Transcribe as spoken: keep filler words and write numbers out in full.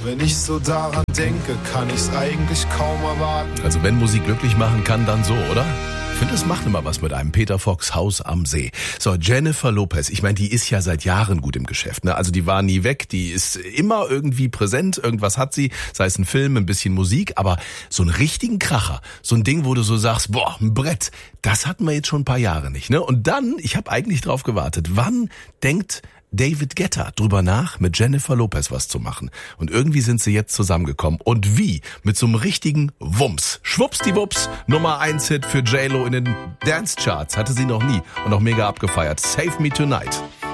Wenn ich so daran denke, kann ich's eigentlich kaum erwarten. Also wenn Musik glücklich machen kann, dann so, oder? Ich finde, es macht immer was mit einem Peter Fox Haus am See. So, Jennifer Lopez, ich meine, die ist ja seit Jahren gut im Geschäft, ne? Also die war nie weg, die ist immer irgendwie präsent, irgendwas hat sie, sei es ein Film, ein bisschen Musik, aber so einen richtigen Kracher, so ein Ding, wo du so sagst, boah, ein Brett, das hatten wir jetzt schon ein paar Jahre nicht, ne? Und dann, ich habe eigentlich drauf gewartet, wann denkt David Guetta drüber nach, mit Jennifer Lopez was zu machen. Und irgendwie sind sie jetzt zusammengekommen. Und wie? Mit so einem richtigen Wumms. Schwuppsdiwupps, Nummer eins Hit für J-Lo in den Dance-Charts. Hatte sie noch nie und auch mega abgefeiert. Save Me Tonight.